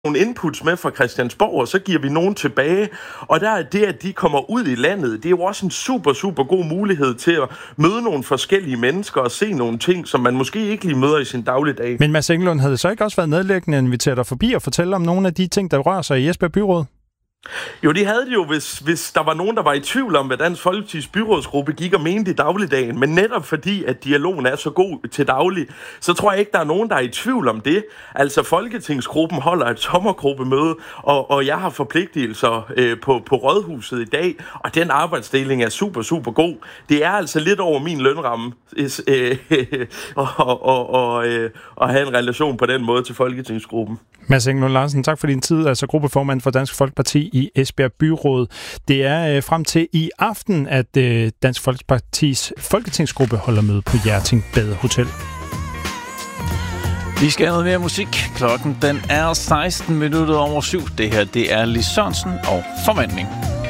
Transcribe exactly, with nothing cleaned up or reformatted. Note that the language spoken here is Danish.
nogle inputs med fra Christiansborg, og så giver vi nogen tilbage. Og der er det, at de kommer ud i landet, det er jo også en super, super god mulighed til at møde nogle forskellige mennesker og se nogle ting, som man måske ikke lige møder i sin dagligdag. Men Mads Engelund, havde det så ikke også været nedlæggende at invitere dig forbi og fortælle om nogle af de ting, der rører sig i Esbjerg Byråd? Jo, det havde det jo, hvis, hvis der var nogen, der var i tvivl om, hvad Dansk Folkepartis byrådsgruppe gik og mente i dagligdagen. Men netop fordi, at dialogen er så god til daglig, så tror jeg ikke, der er nogen, der er i tvivl om det. Altså, Folketingsgruppen holder et sommergruppemøde, og, og jeg har forpligtelser øh, på, på Rådhuset i dag, og den arbejdsdeling er super, super god. Det er altså lidt over min lønramme øh, øh, og, og, og, øh, at have en relation på den måde til Folketingsgruppen. Mads Engelund Larsen, tak for din tid, altså gruppeformand for Dansk Folkeparti i Esbjerg Byråd. Det er øh, frem til i aften, at øh, Dansk Folkepartis folketingsgruppe holder møde på Hjerting Bade Hotel. Vi skal have noget mere musik. Klokken den er seksten minutter over syv. Det her, det er Lis Sørensen og Forvandling.